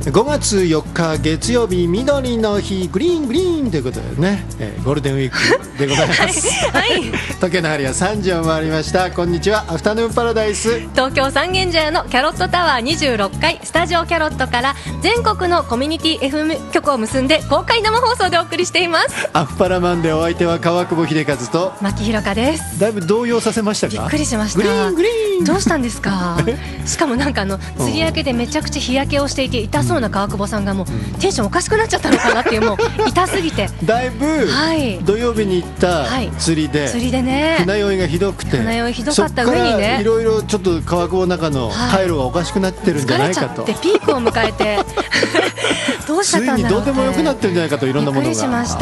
5月4日月曜日、緑の日、グリーングリーンということでね、ゴールデンウィークでございますはい、 時計の針は3時を回りました。こんにちは、アフタヌーンパラダイス、 東京三軒茶屋のキャロットタワー26階スタジオキャロットから全国のコミュニティ FM 局を結んで公開生放送でお送りしています。 アフパラマンでお相手は川久保秀和と牧ひろかです。 だいぶ動揺させましたか？ びっくりしました。 グリーングリーン、 どうしたんですか？しかもなんか釣り明けでめちゃくちゃ日焼けをしていて痛そうな川久保さんがもうテンションおかしくなっちゃったのかなっていう、もう痛すぎてだいぶ土曜日に行った釣りで、 釣りでね、 船酔いがひどくて、 船酔いひどかった上にね、 いろいろちょっと川久保の中の回路がおかしくなってるんじゃないかと、 疲れちゃってピークを迎えてどうしちゃったんだろうって、 ついにどうでもよくなってるんじゃないかと、いろんなものが。 びっくりしました。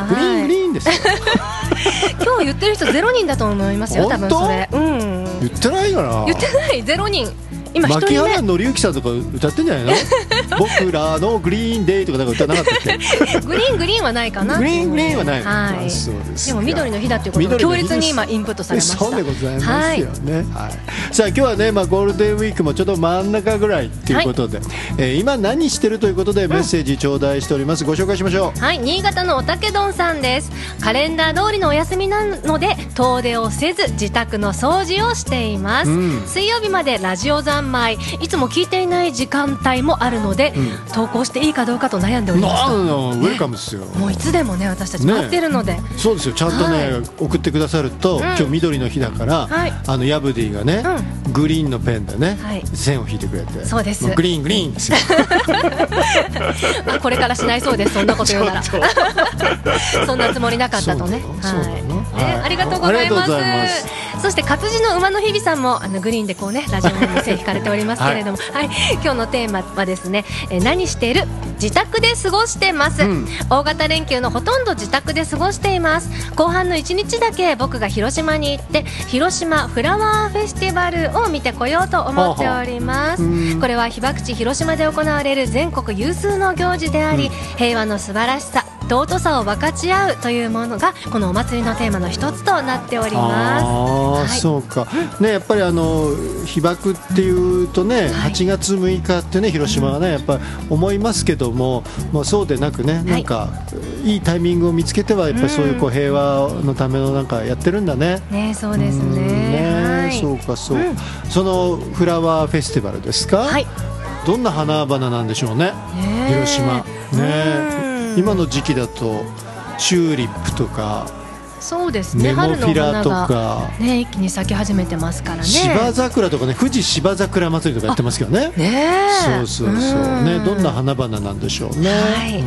グリーングリーンですよ今日言ってる人0人だと思いますよ、多分それ。 言ってないかな。 言ってない、0人。今1人目、 牧原紀之さんとか歌ってんじゃないの僕らのグリーンデイとかなんか歌なかったっけグリーングリーンはないかな。 グリーングリーンはない、 はい、 そうですでも緑の日だということが強烈に今インプットされました。 そうでございますよね、はい、さあ今日はね、ゴールデンウィークもちょっと真ん中ぐらいということで、今何してるということでメッセージ頂戴しております。ご紹介しましょう。 はい、新潟のおたけどんさんです。カレンダー通りのお休みなので遠出をせず自宅の掃除をしています、水曜日までラジオ三昧、いつも聞いていない時間帯もあるので、投稿していいかどうかと悩んでおります。 ウェルカムですよ、 もういつでもね、私たち待ってるので、 そうですよ、ちゃんとね、送ってくださると、今日緑の日だから、ヤブディがね、グリーンのペンでね、線を引いてくれて、 そうです、 グリーングリーンですよこれからしないそうです、そんなこと言うならそんなつもりなかったとね。ありがとうございます。そして活字の馬の日々さんもグリーンでこうね、ラジオネーム線引かれておりますけれども、今日のテーマはですね、何している？自宅で過ごしてます、大型連休のほとんど自宅で過ごしています。後半の1日だけ僕が広島に行って広島フラワーフェスティバルを見てこようと思っております。これは被爆地広島で行われる全国有数の行事であり、平和の素晴らしさ、尊さを分かち合うというものがこのお祭りのテーマの一つとなっております。 そうか、ね、やっぱり被爆っていうとね、8月6日ってね、広島はね、やっぱり思いますけども、そうでなくね、なんかいいタイミングを見つけてはやっぱりそういう平和のためのなんかやってるんだね。 そうですね。 そうかそう、そのフラワーフェスティバルですか、どんな花々なんでしょうね、広島ね。今の時期だとチューリップとか、 そうですね、 ネモフィラとか、 一気に咲き始めてますからね。 芝桜とかね、富士芝桜祭りとかやってますけどね。そうね、どんな花々なんでしょうね。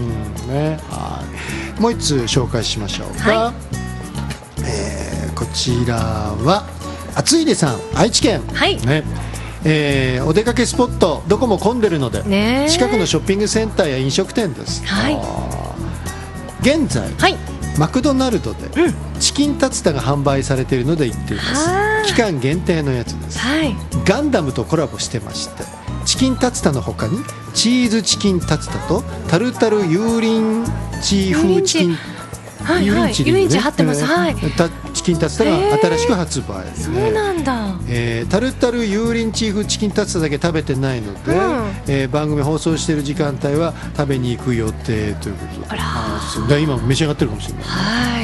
もう一つ紹介しましょうか。こちらは厚出さん、愛知県、お出かけスポットどこも混んでるので、近くのショッピングセンターや飲食店です。現在、マクドナルドでチキンタツタが販売されているので行っています。期間限定のやつです、ガンダムとコラボしてまして、チキンタツタの他にチーズチキンタツタとタルタル油淋鶏風チキン、油淋鶏入ってます。チキンタツタが新しく発売。 そうなんだ。 タルタル油淋鶏風チキンタツタだけ食べてないので、番組放送している時間帯は食べに行く予定ということで、今召し上がってるかもしれない。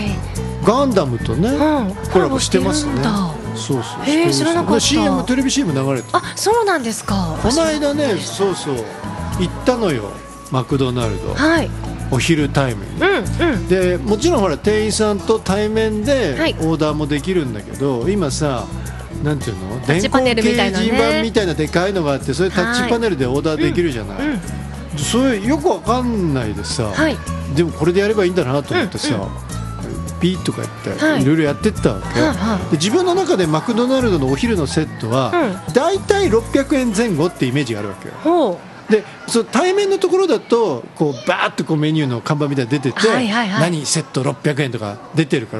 ガンダムとね、コラボしてますね。そう知らなかった。 CM、テレビ CM 流れてる。 そうなんですか。 この間ね、行ったのよ、マクドナルド、お昼タイムに、でもちろんほら店員さんと対面でオーダーもできるんだけど、今さ、なんていうの、電光掲示板みたいなでかいのがあって、それタッチパネルでオーダーできるじゃない、それよくわかんないでさ、でもこれでやればいいんだなと思ってさ、ピーとかやっていろいろやってったわけ、で自分の中でマクドナルドのお昼のセットはだいたい600円前後ってイメージがあるわけよ。で対面のところだとこうバーッとこうメニューの看板みたいなの出てて、何セット600円とか出てるから、